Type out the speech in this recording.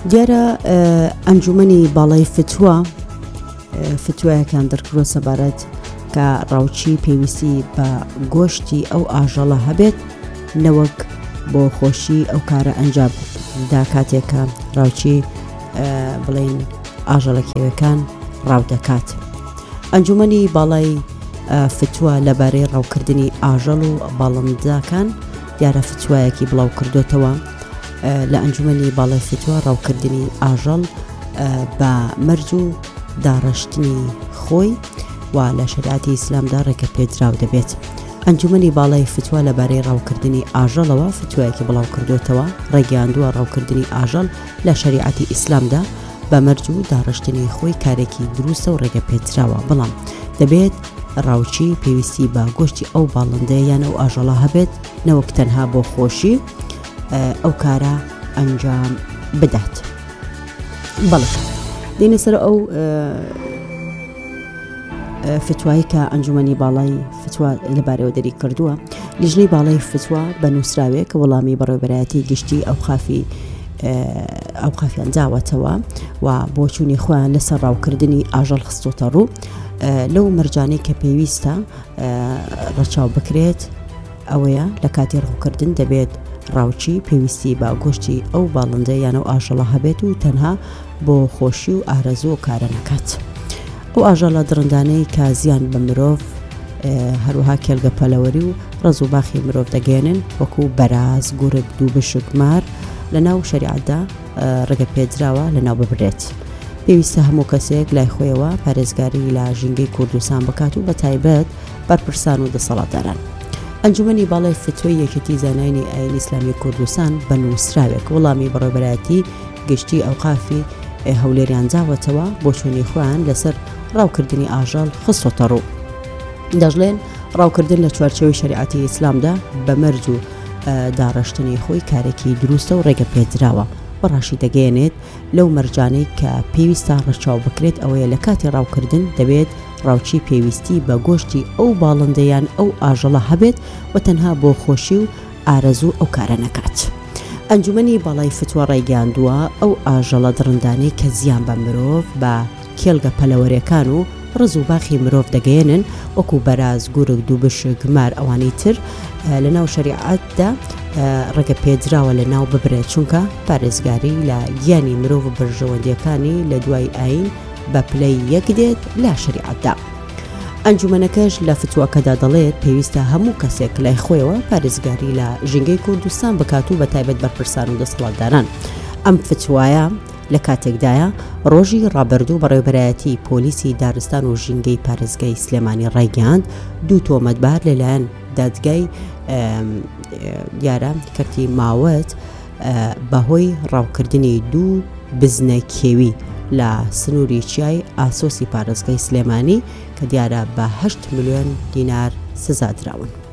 دیارە ئەنجومەنی باڵای فتوایەکان دەرکرۆ سەبارەت کە ڕاوچی پێویستی بە گۆشتی ئەو ئاژەڵە هەبێت نەوەک بۆ خۆشی ئەو کارە ئەنجام دا کاتێکە ڕاوچی بڵێن ئاژەڵە کێوەکان ڕاو دەکات. ئەنجومەنی باڵای فتووە لەبارەی ڕاوکردنی ئاژەڵ و باڵندەکان دیارە فتوایەکی بڵاو کردوتەوە لە ئەنجومەنی باڵای فتووە ڕاوکردنی ئاژەڵ بە مەرج و داڕەشتنی خۆی و لە شەریعەتی ئیسلامدا ڕێگە پێدراو دەبێت. ئەنجومەنی باڵای فتووە لەبارەی ڕاوکردنی ئاژەڵەوە فتوایەکی بڵاو کردوتەوە ڕێگەیاندووە ڕاوکردنی ئاژەڵ لە شەریعەتی ئیسلامدا بە مەرج و داڕەشتنی خۆی کارێکی دروستە و ڕێگە پێدراوە، بەڵام دەبێت ڕاوچی پێویستی بە گۆشتی ئەو باڵندەیە یان ئەو ئاژەڵە هەبێت نەوەک تەنها بۆ خۆشی ئەو کارە ئەنجام بدات. بەڵێ دێنە سەر ئەو فتوایی کە ئەنجومەنی باڵای فتووە لەبارەوە دەری کردووە. لیژنەی باڵای فتووە بە نووسراوێ کە وەڵامی بەڕێوەبەرایەتی گشتی ئەو خافیان داوەتەوە و بۆ چوونی خۆیان لەسەر ڕاوکردنی ئاژەڵ خستۆتە ڕوو لەو مەرجانەی کە پێویستە ڕەچاو بکرێت ئەوەیە لە کاتی ڕووکردن دەبێت ڕاوچی پێویستی بە گۆشتی ئەو باڵندە یانە و ئاژەڵە هەبێت و تەنها بۆ خۆشی و ئارەزوو و کارە نەکات. ئەو ئاژەڵە درندانەی کە زیان بە مرۆڤ هەروەها کێلگە پەلەوەری و ڕز و باخی مرۆڤ دەگەێنن وەکو بەراز، گورگ، دووبشک، مار لە ناو شەریعەتدا ڕێگە پێدراوە لە ناو ببرێت. پێویستە هەموو کەسێک لای خۆیەوە پارێزگاری لە ژینگەی کوردستان بکات و بە تایبەت بەرپرسان و دەسەڵاتداران. ئەنجومەنی باڵای فتووی یەکێتی زانایانی ئاینی ئیسلامی کوردستان بە نووسراوێک وەڵامی بەڕێوەبەرایەتی گشتی ئەوقافی هەولێریان داوەتەوە بۆ چوونی خۆیان لەسەر ڕاوکردنی ئاژەڵ خستۆتە ڕوو. دەژڵێن ڕاوکردن لە چوارچێوەی شەریعەتی ئیسلامدا بە مەرج و داڕەشتنی خۆی کارێکی دروستە و ڕێگە پێدراوە. بەڕاشی دەگەێنێت لەو مەرجانەی کە پێویستە ڕەچاو بکرێت ئەوەیە لە کاتی ڕاوکردن دەبێت ڕاوچی پێویستی بە گۆشتی ئەو باڵندەیان ئەو ئاژەڵە هەبێت و تەنها بۆ خۆشی و ئارەزوو ئەو کارە نەکات. ئەنجومەنی باڵای فتووە ڕێگەیاندووە ئەو ئاژەڵە درندانەی کە زیان بە مرۆڤ بە کێلگە پەلەوەریەکان و ڕز و باخی مرۆڤ دەگەێنن وەکو بەراز، گورگ، دووبشک، مار ئەوانەی تر لە ناو شەریعەتدا ڕێگە پێدراوە لە ناو ببرێت چونکە پارێزگاری لە گیانی مرۆڤ و بەرژەوەندیەکانی لە دوای ئاین بە پلەی یەک دێت لە شەریعەتدا. ئەنجومەنەکەش لە فتووەکەدا دەڵێت پێویستە هەموو کەسێک لای خۆیەوە پارێزگاری لە ژینگەی کوردستان بکات و بە تایبەت بەرپرسان و دەسەڵاتداران. ئەم فتوایە لە کاتێکدایە ڕۆژی ڕابردوو بەڕێوەبەرایەتی پۆلیسی دارستان و ژینگەی پارێزگای سلێمانی ڕێگەیاند 2 تۆمەتبار لەلایەن دادگای دیارە کەرتی ماوەت بەهۆی ڕاوکردنی 2 بزنە کێوی لە سنووری چیای ئاسۆسی پارێزگای سلێمانی کە دیارە بە 8 ملیۆن دینار سزا دراون.